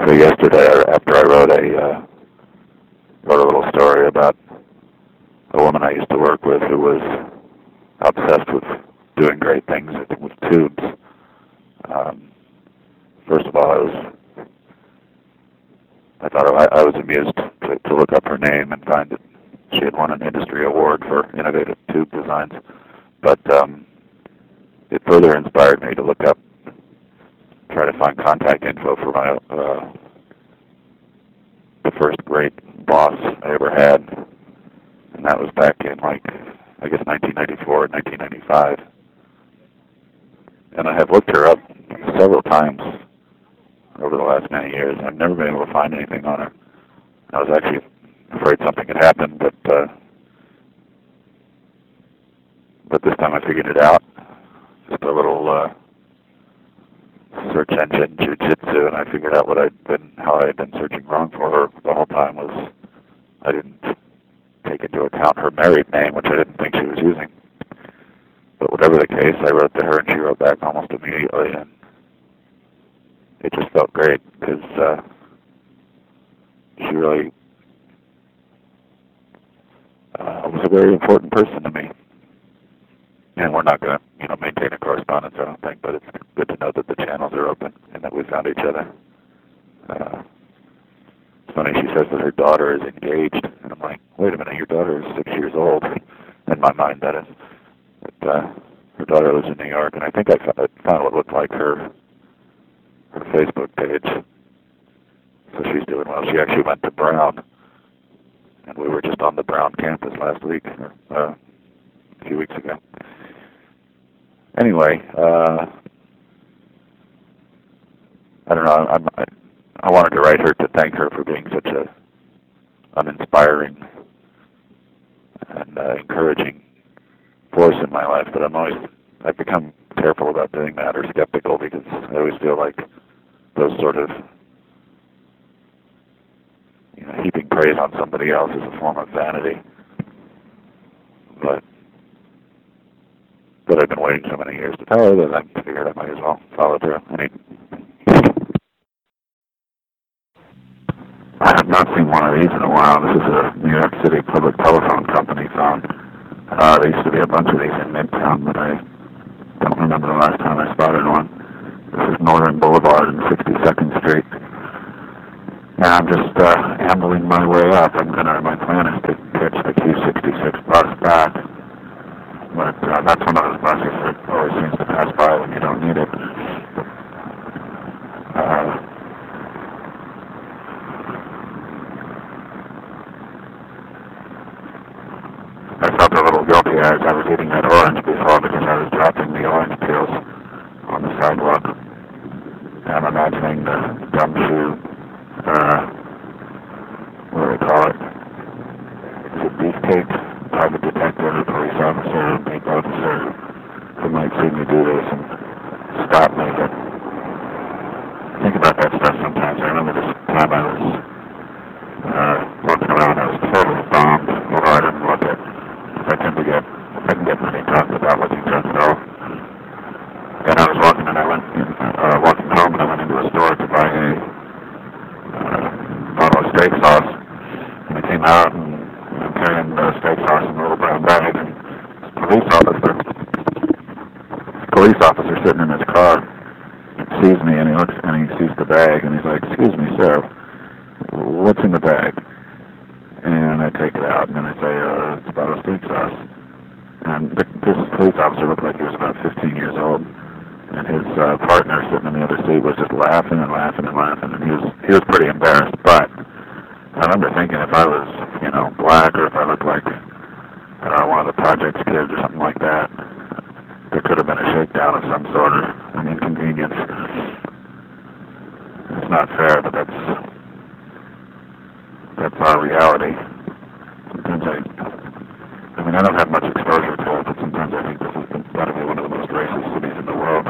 So yesterday, after I wrote a little story about a woman I used to work with who was obsessed with doing great things with tubes. First of all, I thought I was amused to look up her name and find that she had won an industry award for innovative tube designs. But it further inspired me to look up, try to find contact info for my the first great boss I ever had, and that was back in I guess 1994 and 1995. And I have looked her up several times over the last many years. I've never been able to find anything on her. I was actually afraid something had happened, but this time I figured it out. Just a little search engine jujitsu, and I figured out how I had been searching wrong for her the whole time was I didn't take into account her married name, which I didn't think she was using. But whatever the case, I wrote to her, and she wrote back almost immediately, and it just felt great because she really was a very important person to me. And we're not going to, maintain a correspondence, I don't think, but it's good to know that the channels are open and that we found each other. It's funny, she says that her daughter is engaged, and I'm like, wait a minute, your daughter is 6 years old. In my mind, that is. But her daughter lives in New York, and I think I found what looked like her Facebook page. So she's doing well. She actually went to Brown, and we were just on the Brown campus last week, a few weeks ago. Anyway, I don't know. I wanted to write her to thank her for being such an uninspiring and encouraging force in my life. But I've become careful about doing that, or skeptical, because I always feel like those sort of heaping praise on somebody else is a form of vanity. But I've been waiting so many years to tell her that I figured I might as well follow through. I have not seen one of these in a while. This is a New York City public telephone company phone. There used to be a bunch of these in Midtown, but I don't remember the last time I spotted one. This is Northern Boulevard and 62nd Street. And I'm just ambling my way up. My plan is to catch the Q66 bus back. But that's one of those buses that always seems to pass by when you don't need it. I felt a little guilty as I was eating that orange before, because I was dropping the orange peels on the sidewalk. And I'm imagining the gumshoe, what do they call it? Is it beefcake? Private detective or police officer, bank officer, who might see me do this and stop me. But I think about that stuff sometimes. I remember this time I was walking around. I was totally bombed, although I didn't look at. I can get many talks about looking drunk at all. And I was walking home, and I went into a store to buy a bottle of steak sauce, and I came out and I'm carrying steak sauce in a little brown bag, and police officer sitting in his car sees me, and he looks and he sees the bag, and he's like, "Excuse me, sir, what's in the bag?" And I take it out, and then I say, "It's a bottle of steak sauce." And this police officer looked like he was about 15 years old, and his partner sitting in the other seat was just laughing and laughing and laughing, and he was pretty embarrassed. But I remember thinking, if I was, black, or if I looked like one of the project's kids or something like that, there could have been a shakedown of some sort, or an inconvenience. It's not fair, but that's our reality. Sometimes I don't have much exposure to it, but sometimes I think this has got to be one of the most racist cities in the world.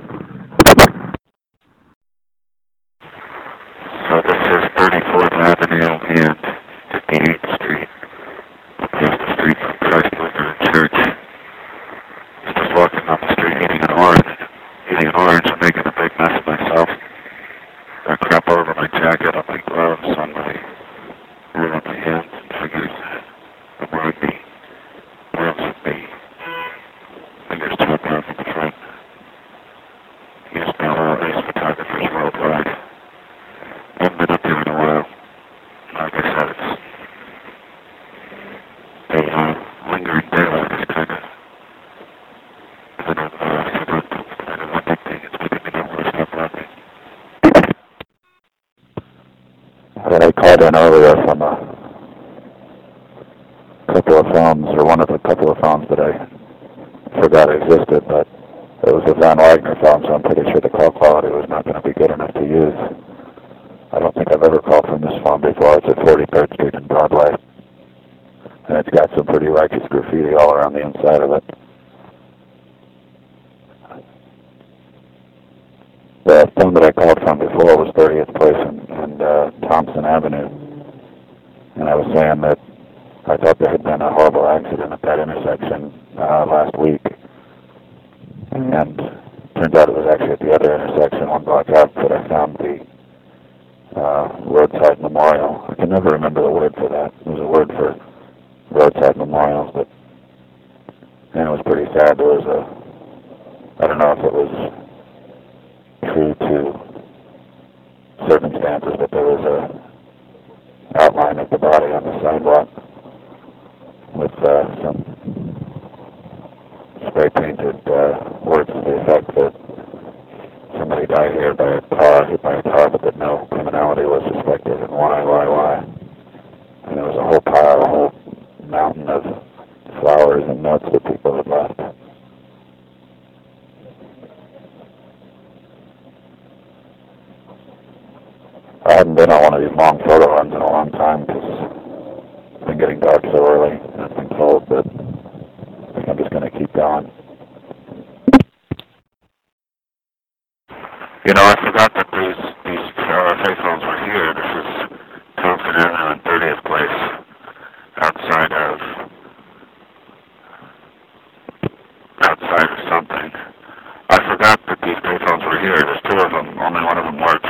So this is 34th Avenue and 58th Street, across the street from Christ Lutheran Church. I was just walking up the street eating an orange and making a big mess of myself. I crap over my jacket. called in earlier from a couple of phones, or one of a couple of phones that I forgot existed, but it was a Van Wagner phone, so I'm pretty sure the call quality was not going to be good enough to use. I don't think I've ever called from this phone before. It's at 43rd Street and Broadway, and it's got some pretty righteous graffiti all around the inside of it. The phone that I called from before was 30th Place and Thompson Avenue, and I was saying that I thought there had been a horrible accident at that intersection last week, and turns out it was actually at the other intersection, one block up, that I found the roadside memorial. I can never remember the word for that. There's a word for roadside memorials, but and it was pretty sad. There was I don't know if it was true to circumstances, but there was a outline of the body on the sidewalk with some spray painted words to the effect that somebody died here by a car, hit by a car, but that no criminality was suspected, and why. And there was a whole pile, a whole mountain of flowers and notes that people had left. I hadn't been on one of these long photo runs in a long time because it's been getting dark so early and it's been cold, but I think I'm just going to keep going. You know, I forgot that these RFA phones were here. This is Thompson Avenue and 30th Place, outside of something. I forgot that these payphones were here. There's two of them. Only one of them works.